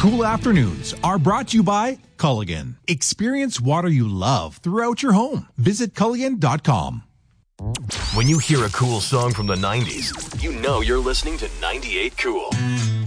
Cool afternoons are brought to you by Culligan. Experience water you love throughout your home. Visit Culligan.com. When you hear a cool song from the 90s, you know you're listening to 98 Cool.